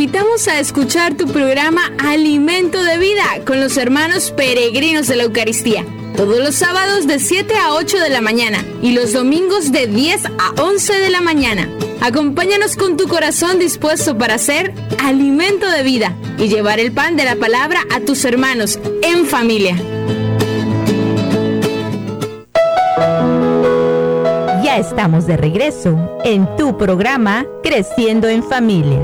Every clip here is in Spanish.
invitamos a escuchar tu programa Alimento de Vida con los hermanos peregrinos de la Eucaristía. Todos los sábados de 7 a 8 de la mañana y los domingos de 10 a 11 de la mañana. Acompáñanos con tu corazón dispuesto para ser alimento de vida y llevar el pan de la palabra a tus hermanos en familia. Ya estamos de regreso en tu programa Creciendo en Familia.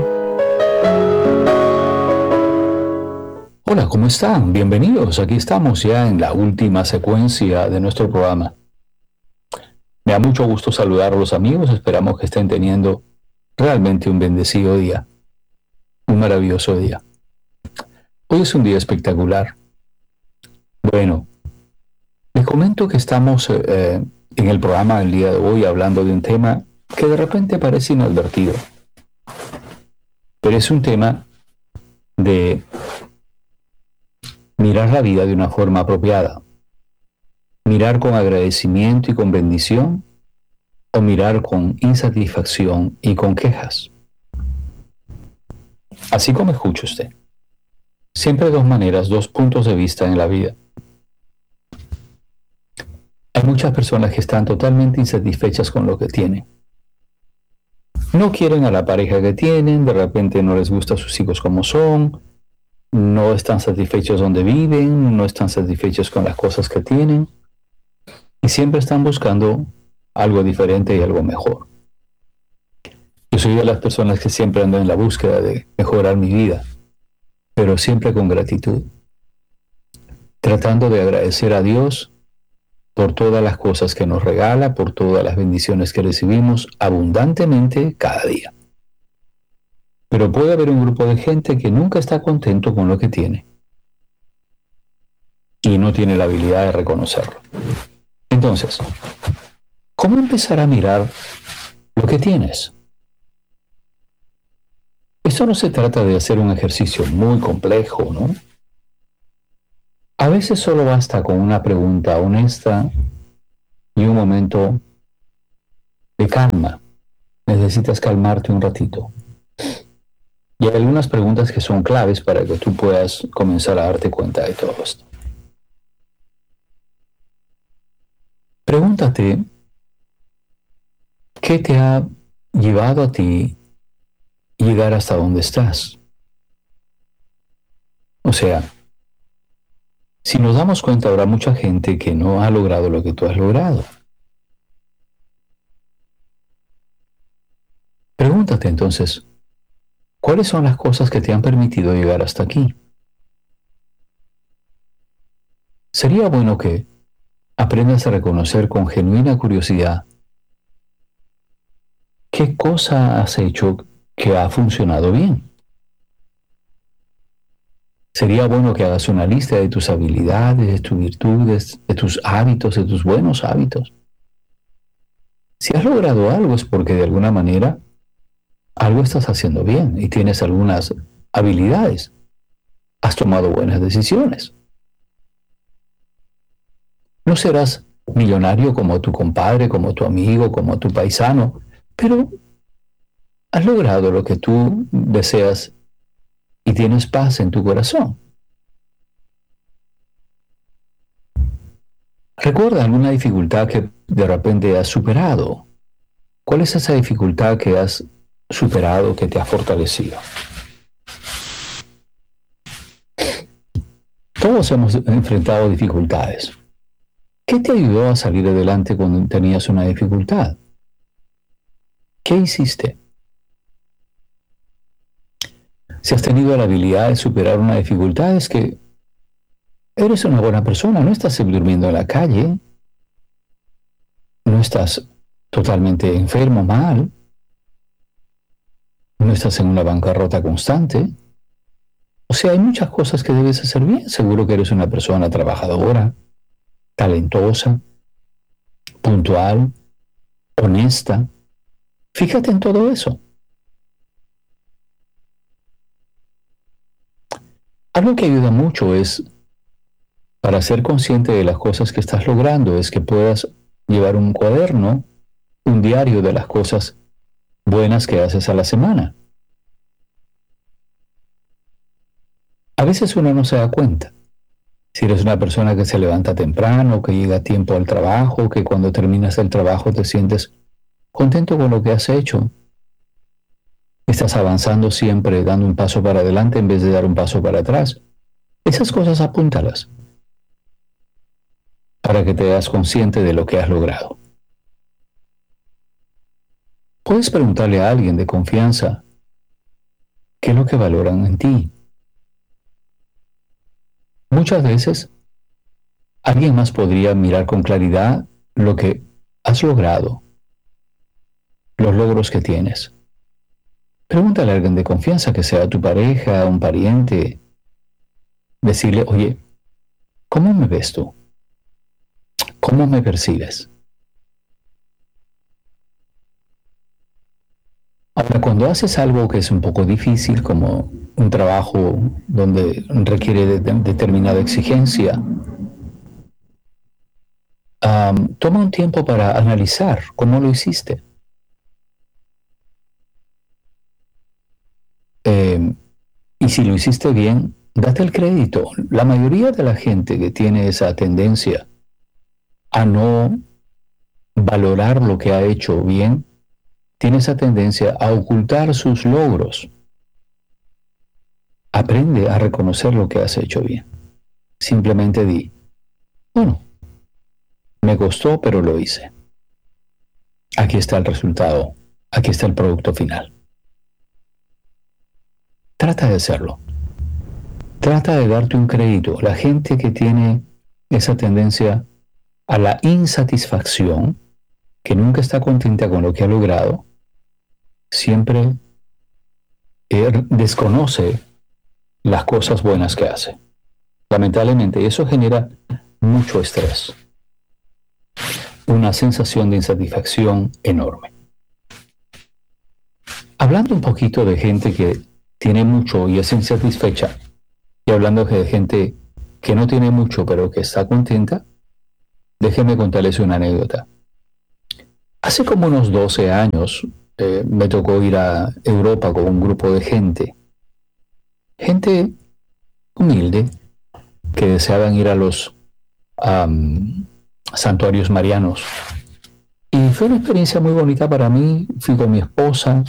Hola, ¿cómo están? Bienvenidos. Aquí estamos ya en la última secuencia de nuestro programa. Me da mucho gusto saludar a los amigos. Esperamos que estén teniendo realmente un bendecido día. Un maravilloso día. Hoy es un día espectacular. Bueno, les comento que estamos en el programa del día de hoy hablando de un tema que de repente parece inadvertido. Pero es un tema de mirar la vida de una forma apropiada. Mirar con agradecimiento y con bendición, o mirar con insatisfacción y con quejas. Así como escucha usted. Siempre hay dos maneras, dos puntos de vista en la vida. Hay muchas personas que están totalmente insatisfechas con lo que tienen. No quieren a la pareja que tienen, de repente no les gusta a sus hijos como son, no están satisfechos donde viven, no están satisfechos con las cosas que tienen y siempre están buscando algo diferente y algo mejor. Yo soy de las personas que siempre ando en la búsqueda de mejorar mi vida, pero siempre con gratitud, tratando de agradecer a Dios por todas las cosas que nos regala, por todas las bendiciones que recibimos abundantemente cada día. Pero puede haber un grupo de gente que nunca está contento con lo que tiene y no tiene la habilidad de reconocerlo. Entonces, ¿cómo empezar a mirar lo que tienes? Esto no se trata de hacer un ejercicio muy complejo, ¿no? A veces solo basta con una pregunta honesta y un momento de calma. Necesitas calmarte un ratito. Y hay algunas preguntas que son claves para que tú puedas comenzar a darte cuenta de todo esto. Pregúntate, ¿qué te ha llevado a ti llegar hasta donde estás? O sea, si nos damos cuenta, habrá mucha gente que no ha logrado lo que tú has logrado. Pregúntate entonces, ¿cuáles son las cosas que te han permitido llegar hasta aquí? Sería bueno que aprendas a reconocer con genuina curiosidad qué cosa has hecho que ha funcionado bien. Sería bueno que hagas una lista de tus habilidades, de tus virtudes, de tus hábitos, de tus buenos hábitos. Si has logrado algo es porque de alguna manera algo estás haciendo bien y tienes algunas habilidades. Has tomado buenas decisiones. No serás millonario como tu compadre, como tu amigo, como tu paisano, pero has logrado lo que tú deseas y tienes paz en tu corazón. ¿Recuerda alguna dificultad que de repente has superado? ¿Cuál es esa dificultad que has superado, que te ha fortalecido? Todos hemos enfrentado dificultades. ¿Qué te ayudó a salir adelante cuando tenías una dificultad? ¿Qué hiciste? Si has tenido la habilidad de superar una dificultad, es que eres una buena persona, no estás durmiendo en la calle, no estás totalmente enfermo, mal, no estás en una bancarrota constante. O sea, hay muchas cosas que debes hacer bien. Seguro que eres una persona trabajadora, talentosa, puntual, honesta. Fíjate en todo eso. Algo que ayuda mucho es, para ser consciente de las cosas que estás logrando, es que puedas llevar un cuaderno, un diario de las cosas buenas que haces a la semana. A veces uno no se da cuenta. Si eres una persona que se levanta temprano, que llega a tiempo al trabajo, que cuando terminas el trabajo te sientes contento con lo que has hecho, estás avanzando siempre dando un paso para adelante en vez de dar un paso para atrás. Esas cosas apúntalas para que te das consciente de lo que has logrado. Puedes preguntarle a alguien de confianza qué es lo que valoran en ti. Muchas veces, alguien más podría mirar con claridad lo que has logrado, los logros que tienes. Pregúntale a alguien de confianza, que sea tu pareja, un pariente. Decirle, oye, ¿cómo me ves tú? ¿Cómo me percibes? Ahora, cuando haces algo que es un poco difícil, como un trabajo donde requiere determinada exigencia, toma un tiempo para analizar cómo lo hiciste. Y si lo hiciste bien, date el crédito. La mayoría de la gente que tiene esa tendencia a no valorar lo que ha hecho bien, tiene esa tendencia a ocultar sus logros. Aprende a reconocer lo que has hecho bien. Simplemente di, bueno, me costó, pero lo hice. Aquí está el resultado, aquí está el producto final. Trata de hacerlo. Trata de darte un crédito. La gente que tiene esa tendencia a la insatisfacción, que nunca está contenta con lo que ha logrado, siempre desconoce las cosas buenas que hace. Lamentablemente, eso genera mucho estrés, una sensación de insatisfacción enorme. Hablando un poquito de gente que tiene mucho y es insatisfecha, y hablando de gente que no tiene mucho pero que está contenta, déjenme contarles una anécdota. Hace como unos 12 años me tocó ir a Europa con un grupo de gente humilde, que deseaban ir a los santuarios marianos. Y fue una experiencia muy bonita para mí. Fui con mi esposa,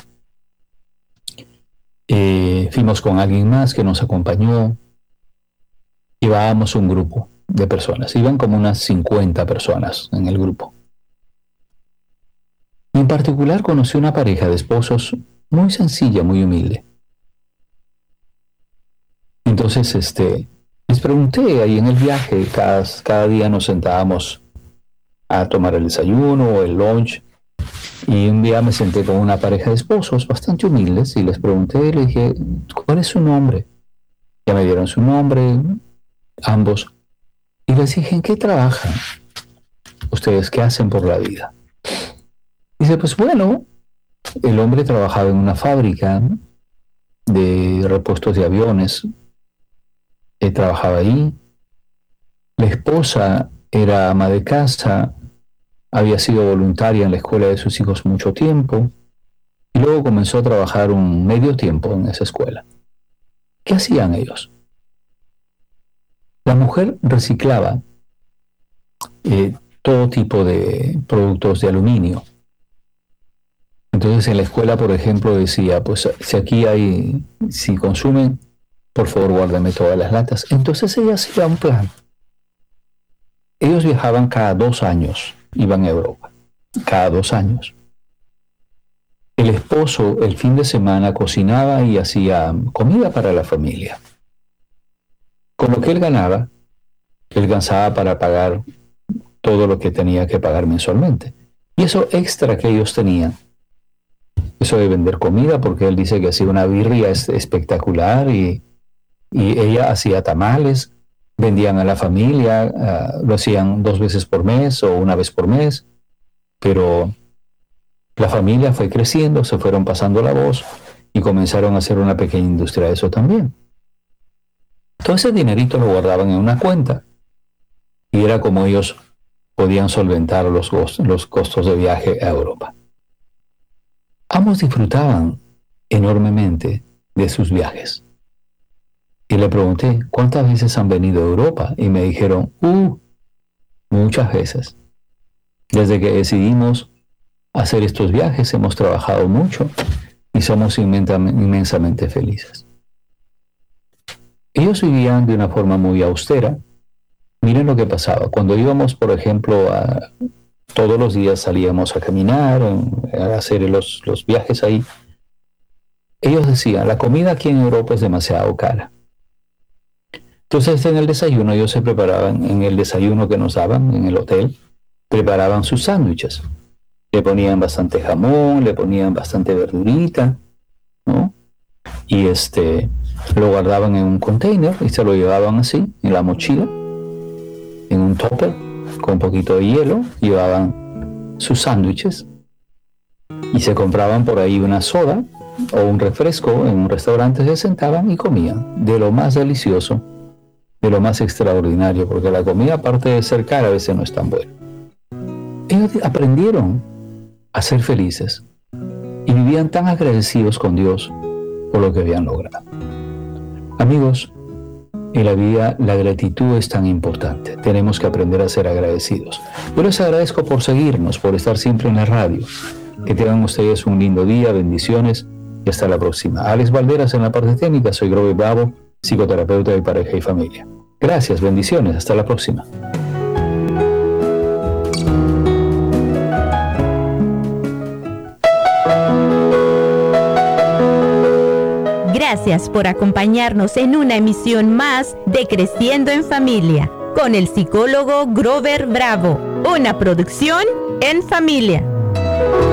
fuimos con alguien más que nos acompañó. Llevábamos un grupo de personas, iban como unas 50 personas en el grupo. Y en particular conocí una pareja de esposos muy sencilla, muy humilde. Entonces, les pregunté ahí en el viaje, cada día nos sentábamos a tomar el desayuno o el lunch, y un día me senté con una pareja de esposos bastante humildes y les pregunté, le dije, ¿cuál es su nombre? Ya me dieron su nombre, ambos, y les dije, ¿en qué trabajan? ¿Ustedes qué hacen por la vida? Dice, pues bueno, el hombre trabajaba en una fábrica de repuestos de aviones, trabajaba ahí. La esposa era ama de casa, había sido voluntaria en la escuela de sus hijos mucho tiempo, y luego comenzó a trabajar un medio tiempo en esa escuela. ¿Qué hacían ellos? La mujer reciclaba todo tipo de productos de aluminio. Entonces en la escuela, por ejemplo, decía, pues si consumen, por favor guárdame todas las latas. Entonces ella hacía un plan. Ellos viajaban cada 2 años, iban a Europa, cada 2 años. El esposo el fin de semana cocinaba y hacía comida para la familia. Con lo que él ganaba, él alcanzaba para pagar todo lo que tenía que pagar mensualmente. Y eso extra que ellos tenían, eso de vender comida, porque él dice que hacía una birria espectacular y ella hacía tamales, vendían a la familia, lo hacían 2 veces por mes o 1 vez por mes, pero la familia fue creciendo, se fueron pasando la voz y comenzaron a hacer una pequeña industria de eso también. Todo ese dinerito lo guardaban en una cuenta y era como ellos podían solventar los costos de viaje a Europa. Ambos disfrutaban enormemente de sus viajes. Y le pregunté, ¿cuántas veces han venido a Europa? Y me dijeron, muchas veces. Desde que decidimos hacer estos viajes hemos trabajado mucho y somos inmensamente felices. Ellos vivían de una forma muy austera. Miren lo que pasaba. Cuando íbamos, por ejemplo, todos los días salíamos a caminar, a hacer los viajes ahí, ellos decían, la comida aquí en Europa es demasiado cara. Entonces en el desayuno, ellos se preparaban, en el desayuno que nos daban en el hotel, preparaban sus sándwiches. Le ponían bastante jamón, le ponían bastante verdurita, ¿no? Y lo guardaban en un container y se lo llevaban así, en la mochila, en un tupper, con un poquito de hielo, llevaban sus sándwiches y se compraban por ahí una soda o un refresco en un restaurante, se sentaban y comían de lo más delicioso, de lo más extraordinario, porque la comida, aparte de ser cara, a veces no es tan buena. Ellos aprendieron a ser felices y vivían tan agradecidos con Dios por lo que habían logrado. Amigos, en la vida la gratitud es tan importante. Tenemos que aprender a ser agradecidos. Yo les agradezco por seguirnos, por estar siempre en la radio. Que tengan ustedes un lindo día, bendiciones y hasta la próxima. Alex Valderas en la parte técnica, soy Grover Bravo, psicoterapeuta de pareja y familia. Gracias, bendiciones, hasta la próxima. Gracias por acompañarnos en una emisión más de Creciendo en Familia con el psicólogo Grover Bravo, una producción en familia.